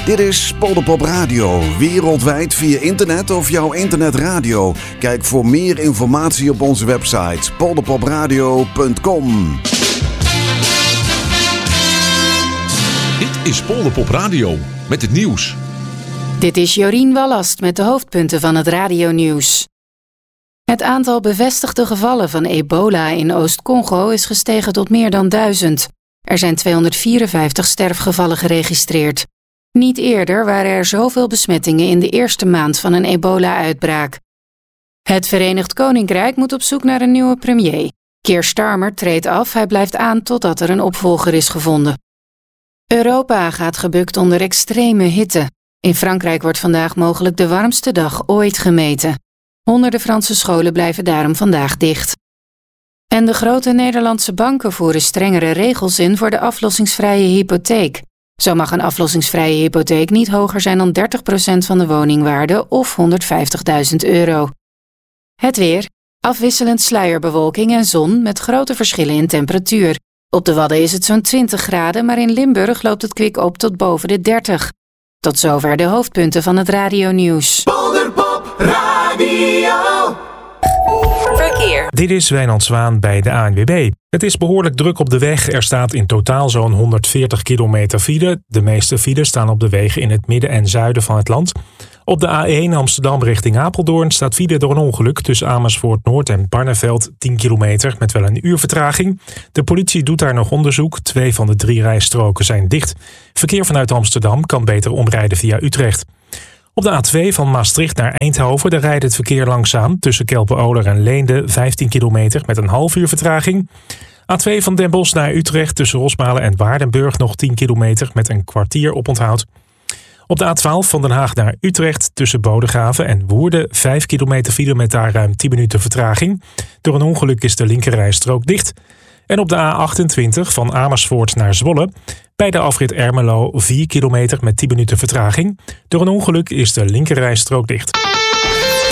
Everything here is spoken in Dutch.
Dit is Polderpop Radio, wereldwijd via internet of jouw internetradio. Kijk voor meer informatie op onze website polderpopradio.com. Dit is Polderpop Radio met het nieuws. Dit is Jorien Wallast met de hoofdpunten van het radionieuws. Het aantal bevestigde gevallen van ebola in Oost-Congo is gestegen tot meer dan 1000. Er zijn 254 sterfgevallen geregistreerd. Niet eerder waren er zoveel besmettingen in de eerste maand van een ebola-uitbraak. Het Verenigd Koninkrijk moet op zoek naar een nieuwe premier. Keir Starmer treedt af, hij blijft aan totdat er een opvolger is gevonden. Europa gaat gebukt onder extreme hitte. In Frankrijk wordt vandaag mogelijk de warmste dag ooit gemeten. Honderden Franse scholen blijven daarom vandaag dicht. En de grote Nederlandse banken voeren strengere regels in voor de aflossingsvrije hypotheek. Zo mag een aflossingsvrije hypotheek niet hoger zijn dan 30% van de woningwaarde of €150.000. Het weer. Afwisselend sluierbewolking en zon met grote verschillen in temperatuur. Op de Wadden is het zo'n 20 graden, maar in Limburg loopt het kwik op tot boven de 30. Tot zover de hoofdpunten van het radionieuws. Polderpop Radio. Verkeer. Dit is Wijnand Zwaan bij de ANWB. Het is behoorlijk druk op de weg. Er staat in totaal zo'n 140 kilometer file. De meeste files staan op de wegen in het midden en zuiden van het land. Op de A1 Amsterdam richting Apeldoorn staat file door een ongeluk tussen Amersfoort Noord en Barneveld 10 kilometer met wel een uur vertraging. De politie doet daar nog onderzoek. 2 van de 3 rijstroken zijn dicht. Verkeer vanuit Amsterdam kan beter omrijden via Utrecht. Op de A2 van Maastricht naar Eindhoven daar rijdt het verkeer langzaam tussen Kelpen-Oler en Leende 15 kilometer met een half uur vertraging. A2 van Den Bosch naar Utrecht tussen Rosmalen en Waardenburg nog 10 kilometer met een kwartier oponthoud. Op de A12 van Den Haag naar Utrecht tussen Bodegraven en Woerden 5 kilometer file met daar ruim 10 minuten vertraging. Door een ongeluk is de linkerrijstrook dicht. En op de A28 van Amersfoort naar Zwolle bij de afrit Ermelo 4 kilometer met 10 minuten vertraging. Door een ongeluk is de linkerrijstrook dicht.